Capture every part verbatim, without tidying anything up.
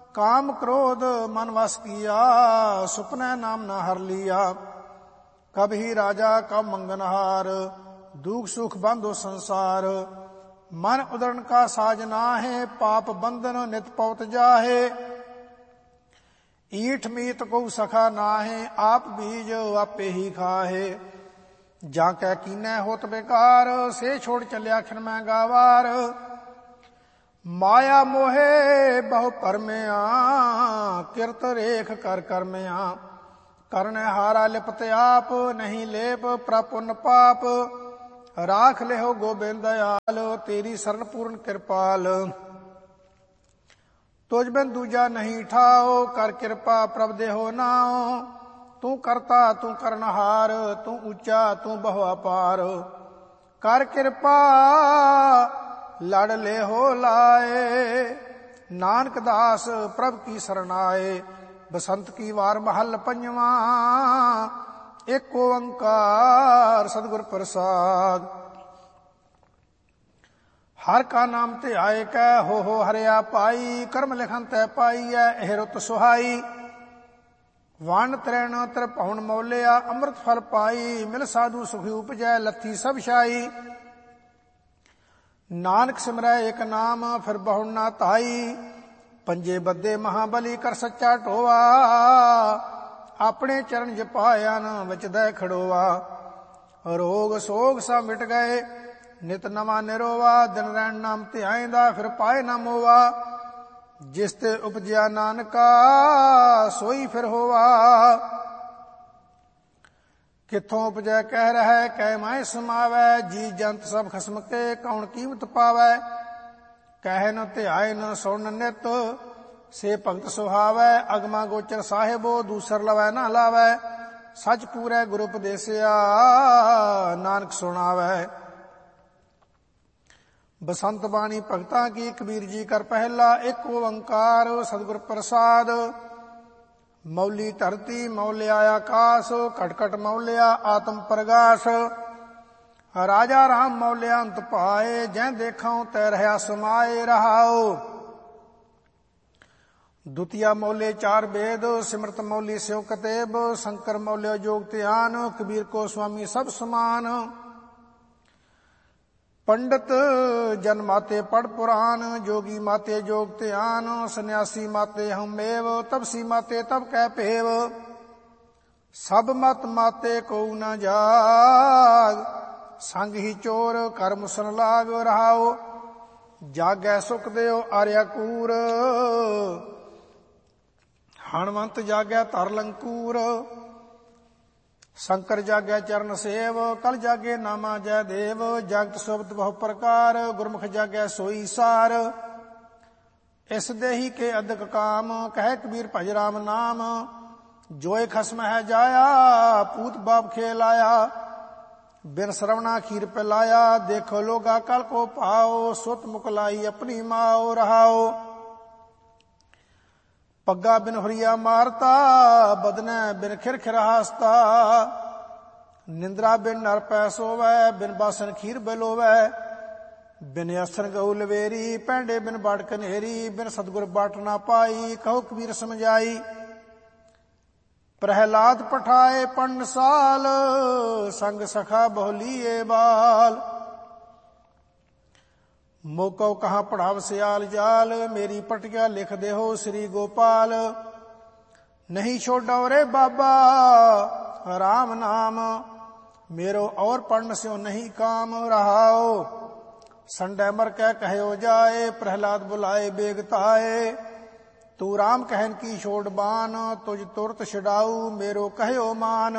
काम क्रोध मन वस किया, सुपने नाम न हर लिया। कभी राजा कब मंगनहार, दुख सुख बंधो संसार। मन उदरण का साज नाहे, पाप बंधन नित पवत जाहे। ईठ मीत को सखा नाहे, आप बीज आपे ही खाहे। जाकै कीनै होत बेकार, से छोड़ चलिया खिन मैं गावार। माया मोहे बहु परमया, किरत रेख कर कर मया। करने हारा लिपत आप, नहीं लेप प्रपुन पाप। राख ले हो गोबिंद दयाल, तेरी शरण पूर्ण कृपाल। तुझ बिन दूजा नहीं ठाओ, कर कृपा प्रभ देहो नाओ। तू करता तू करनहार, तू ऊंचा तू बहु अपार। कर कृपा लड़ ले हो लाए, नानक दास प्रभ की शरण आए। बसंत की वार महल पंजवा, एक ओंकार सतगुर प्रसाद। हर का नाम ते आए कै, हो हो हरिया पाई। कर्म लिखन तै पाई है, एह रुत सुहाई। वन त्रण त्रिभुवन मौलिया, अमृत फल पाई। मिल साधु सुखी उपजै, लथी सब शाई। नानक सिमरै एक नाम, फिर बहु ना ताई। पंजे बद्दे महाबली कर सच्चा ढोवा, अपने चरण जपाया न विच दै खड़ोवा। रोग सोग सा मिट गए, नित नवा निरोवा। दिन रैन नाम ध्याएंदा, फिर पाए न मोवा। जिस ते उपजया नानका, सोई फिर होवा। किथों उपजै कह रहे, कह माए समावै। जी जंत सब खसम के, कौन कीमत पावै। कह न ध्याय न सुन नित, से भगत सुहावै। अगमा गोचर साहिबो, दूसर लवै न लावै। सच पूरै गुरु उपदेसिया, नानक सुनावै। बसंत बाणी भगतां की, कबीर जी कर पहला। एक ओंकार सतगुर प्रसाद। मौली धरती मौलिया आकाश, कटकट मौलिया आत्म प्रगाश। राजा राम मौलिया अंत पाए, जै देखा तै रहा समाए रहाओ। द्वितीय मौले चार वेद, सिमरत मौली स्यो कतेब। शंकर मौल्य जोग ध्यान, कबीर को स्वामी सब समान। पंडित जन माते पढ़ पुराण, जोगी माते जोग ध्यान। सन्यासी माते हमेव, तपसी माते तब कह पेव। सब मत माते को न जाग, संग ही चोर कर मुसन लाग रहाओ। जागै सुख देओ आर्या कूर, हणवंत जागै तर लंकूर। शंकर जागै चरण सेव, कल जागे नामा जय देव। जगत शब्द बहु प्रकार, गुरमुख जागै सोई सार। इस देही के अधिक काम, कह कबीर भज राम नाम। जोय खसम है जाया, पूत बाप खेलाया। बिन श्रवणा खीर पिलाया, देखो लोगा कल को पाओ। सुत मुकलाई अपनी माओ रहाओ। पग्गा बिन हुरिया मारता, बदने बिन खिरखिर हासता। निंद्रा बिन नर पै सोवै, बिन बासन खीर बिलोवै। बिन असन गऊ लवेरी, पैंडे बिन बाट कनेरी। बिन सतगुर बाट ना पाई, कहो कबीर समझाई। प्रहलाद पठाए पंडसाल, संग सखा बहुलिए बाल। मोको कहाँ पढ़ाव सियाल जाल, मेरी पटिया लिख दे हो श्री गोपाल। नहीं छोड़ो रे बाबा राम नाम, मेरो और पढ़न स्यो नहीं काम रहाओ। संडे मर कह कहो जाए, प्रहलाद बुलाए बेगताए। तू राम कहन की छोड़ बान, तुझ तुरत छुड़ाऊ मेरो कहो मान।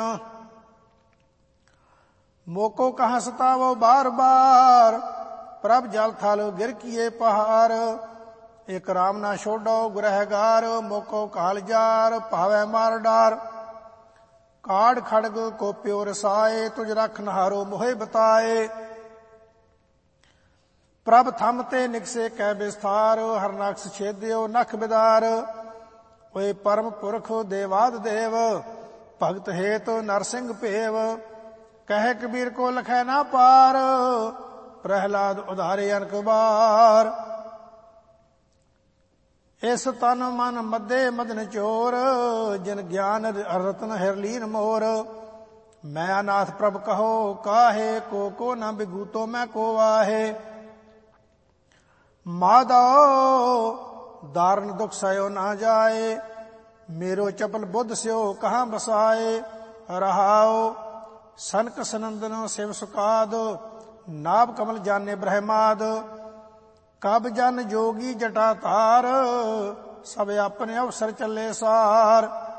मोको कहाँ सतावो बार बार, प्रभ जल थल गिर किए पहाड़। एक राम ना छोड़ो गुरहगार, मोको काल जार पावे मार डार। काड़ खड़ग को प्योर साए, तुझ रख नहारो मोहे बताए। प्रभ थम ते निकसे कै विस्तार, हर नक्स छेद्यो नख बिदार। ओए परम पुरख देवाद देव, भगत हेत नरसिंह पेव। कह कबीर को लखै ना पार, प्रहलाद उधारे अनक बार। ਇਸ ਤਨ ਮਨ ਮੱਦੇ ਮਦਨ ਚੋਰ, ਜਿਨ ਗਿਆਨ ਰਤਨ ਹਿਰਲੀਨ ਮੋਰ। ਮੈਂ ਅਨਾਥ ਪ੍ਰਭ ਕਹੋ ਕਾਹੇ, ਕੋ ਕੋ ਨ ਬਿਗੂਤੋ ਮੈਂ ਕੋ ਆਹੇ। ਮਾਧੋ ਦਾਰਨ ਦੁਖ ਸਯੋ ਨਾ ਜਾਏ, ਮੇਰੋ ਚਪਲ ਬੁੱਧ ਸਿਓ ਕਹਾਂ ਬਸਾਏ। ਰਹਾਉ ਸਨਕ ਸਨੰਦਨ ਸਿਵ ਸੁਕਾਦ, ਨਾਭ ਕਮਲ ਜਾਨੇ ਬ੍ਰਹਮਾਦ। ਕਬ ਜਨ ਜੋਗੀ ਜਟਾ ਧਾਰ, ਸਭ ਆਪਣੇ ਅਵਸਰ ਚੱਲੇ ਸਾਰ।